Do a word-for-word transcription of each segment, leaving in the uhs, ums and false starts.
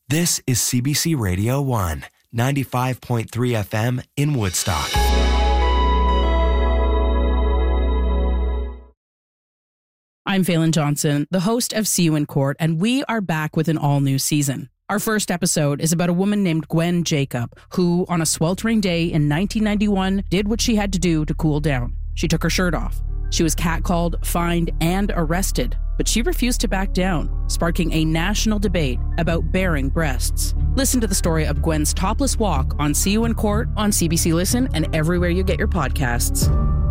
This is C B C Radio one, ninety-five point three F M in Woodstock. I'm Phelan Johnson, the host of See You in Court, and we are back with an all-new season. Our first episode is about a woman named Gwen Jacob, who, on a sweltering day in nineteen ninety-one, did what she had to do to cool down. She took her shirt off. She was catcalled, fined, and arrested, but she refused to back down, sparking a national debate about bearing breasts. Listen to the story of Gwen's topless walk on See You in Court, on C B C Listen, and everywhere you get your podcasts.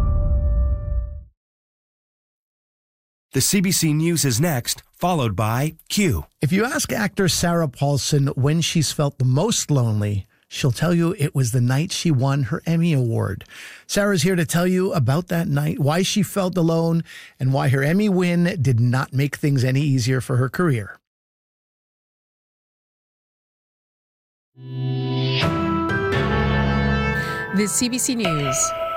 The C B C News is next, followed by Q. If you ask actor Sarah Paulson when she's felt the most lonely, she'll tell you it was the night she won her Emmy Award. Sarah's here to tell you about that night, why she felt alone, and why her Emmy win did not make things any easier for her career. The C B C News.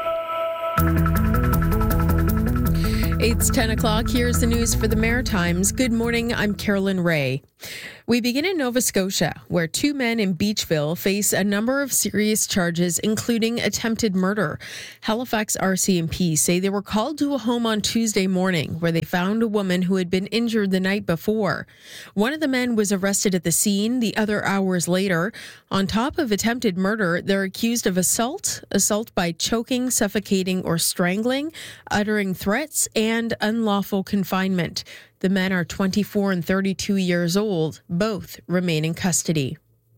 It's ten o'clock. Here's the news for the Maritimes. Good morning. I'm Carolyn Ray. We begin in Nova Scotia, where two men in Beachville face a number of serious charges, including attempted murder. Halifax R C M P say they were called to a home on Tuesday morning where they found a woman who had been injured the night before. One of the men was arrested at the scene, the other hours later. On top of attempted murder, they're accused of assault, assault by choking, suffocating, or strangling, uttering threats, and unlawful confinement. The men are twenty-four and thirty-two years old. Both remain in custody.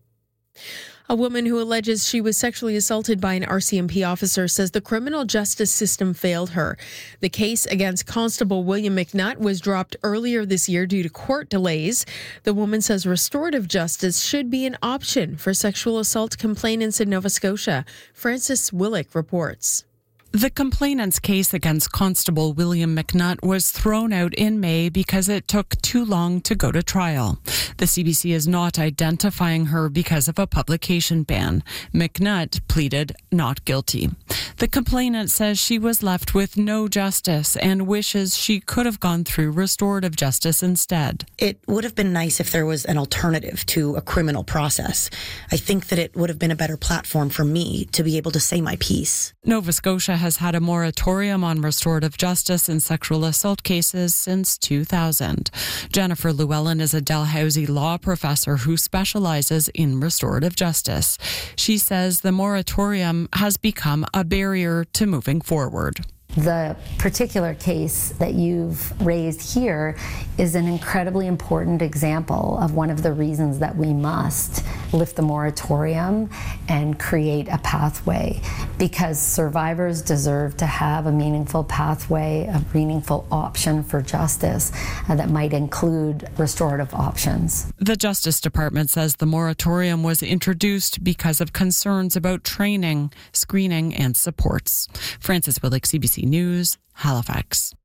A woman who alleges she was sexually assaulted by an R C M P officer says the criminal justice system failed her. The case against Constable William McNutt was dropped earlier this year due to court delays. The woman says restorative justice should be an option for sexual assault complainants in Nova Scotia. Francis Willick reports. The complainant's case against Constable William McNutt was thrown out in May because it took too long to go to trial. The C B C is not identifying her because of a publication ban. McNutt pleaded not guilty. The complainant says she was left with no justice and wishes she could have gone through restorative justice instead. It would have been nice if there was an alternative to a criminal process. I think that it would have been a better platform for me to be able to say my piece. Nova Scotia has had a moratorium on restorative justice in sexual assault cases since two thousand. Jennifer Llewellyn is a Dalhousie law professor who specializes in restorative justice. She says the moratorium has become a barrier to moving forward. The particular case that you've raised here is an incredibly important example of one of the reasons that we must lift the moratorium and create a pathway, because survivors deserve to have a meaningful pathway, a meaningful option for justice uh, that might include restorative options. The Justice Department says the moratorium was introduced because of concerns about training, screening, and supports. Francis Willick, C B C News, Halifax.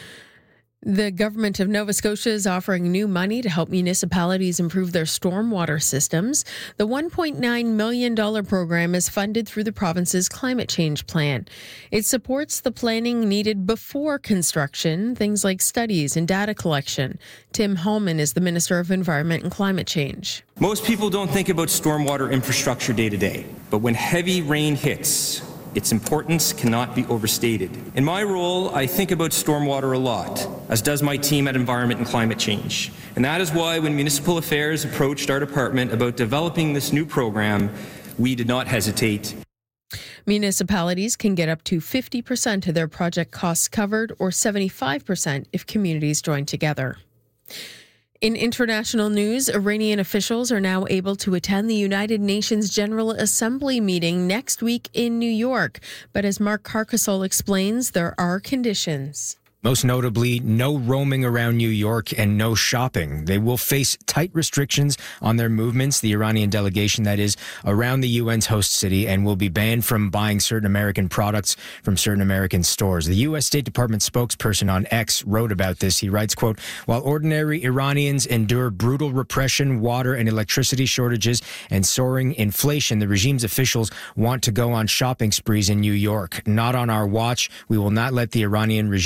The government of Nova Scotia is offering new money to help municipalities improve their stormwater systems. The one point nine million dollars program is funded through the province's climate change plan. It supports the planning needed before construction, things like studies and data collection. Tim Hallman is the Minister of Environment and Climate Change. Most people don't think about stormwater infrastructure day to day, but when heavy rain hits, its importance cannot be overstated. In my role, I think about stormwater a lot, as does my team at Environment and Climate Change. And that is why when Municipal Affairs approached our department about developing this new program, we did not hesitate. Municipalities can get up to fifty percent of their project costs covered, or seventy-five percent if communities join together. In international news, Iranian officials are now able to attend the United Nations General Assembly meeting next week in New York. But as Mark Carcassol explains, there are conditions. Most notably, no roaming around New York and no shopping. They will face tight restrictions on their movements, the Iranian delegation that is, around the U N's host city, and will be banned from buying certain American products from certain American stores. The U S State Department spokesperson on X wrote about this. He writes, quote, while ordinary Iranians endure brutal repression, water and electricity shortages, and soaring inflation, the regime's officials want to go on shopping sprees in New York. Not on our watch. We will not let the Iranian regime's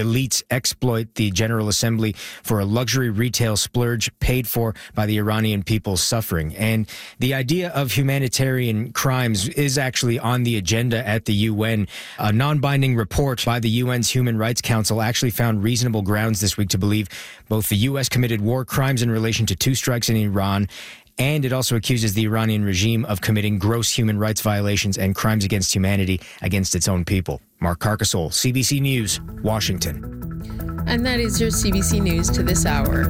elites exploit the General Assembly for a luxury retail splurge paid for by the Iranian people's suffering. And the idea of humanitarian crimes is actually on the agenda at the U N. A non-binding report by the U N's Human Rights Council actually found reasonable grounds this week to believe both the U S committed war crimes in relation to two strikes in Iran, and it also accuses the Iranian regime of committing gross human rights violations and crimes against humanity against its own people. Mark Carcasole, C B C News, Washington. And that is your C B C News to this hour.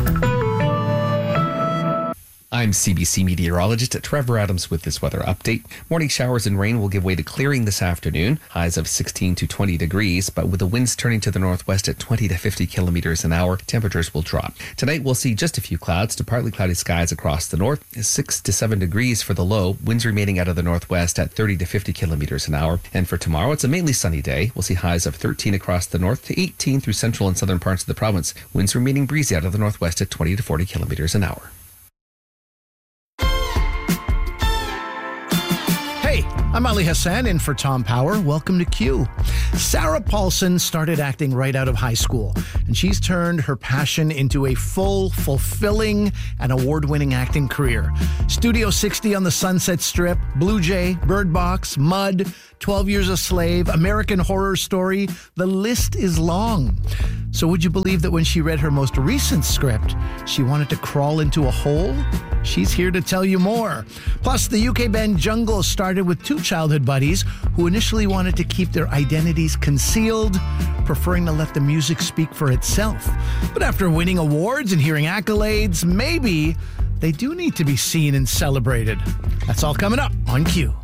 I'm C B C meteorologist Trevor Adams with this weather update. Morning showers and rain will give way to clearing this afternoon. Highs of sixteen to twenty degrees, but with the winds turning to the northwest at twenty to fifty kilometers an hour, temperatures will drop. Tonight we'll see just a few clouds to partly cloudy skies across the north. six to seven degrees for the low, winds remaining out of the northwest at thirty to fifty kilometers an hour. And for tomorrow, it's a mainly sunny day. We'll see highs of thirteen across the north to eighteen through central and southern parts of the province. Winds remaining breezy out of the northwest at twenty to forty kilometers an hour. I'm Ali Hassan in for Tom Power. Welcome to Q. Sarah Paulson started acting right out of high school, and she's turned her passion into a full, fulfilling, and award-winning acting career. Studio sixty on the Sunset Strip, Blue Jay, Bird Box, Mud, twelve Years a Slave, American Horror Story. The list is long. So would you believe that when she read her most recent script, she wanted to crawl into a hole? She's here to tell you more. Plus, the U K band Jungle started with two childhood buddies who initially wanted to keep their identities concealed, preferring to let the music speak for itself. But after winning awards and hearing accolades, maybe they do need to be seen and celebrated. That's all coming up on Q.